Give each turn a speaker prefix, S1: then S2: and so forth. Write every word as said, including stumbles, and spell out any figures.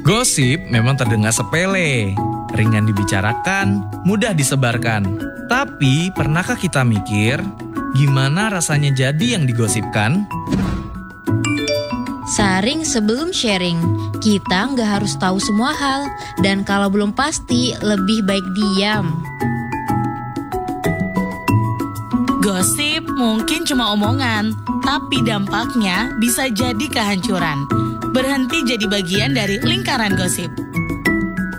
S1: Gosip memang terdengar sepele, ringan dibicarakan, mudah disebarkan. Tapi pernahkah kita mikir, gimana rasanya jadi yang digosipkan?
S2: Saring sebelum sharing, kita nggak harus tahu semua hal. Dan kalau belum pasti, lebih baik diam.
S3: Gosip mungkin cuma omongan, tapi dampaknya bisa jadi kehancuran. Berhenti jadi bagian dari lingkaran gosip.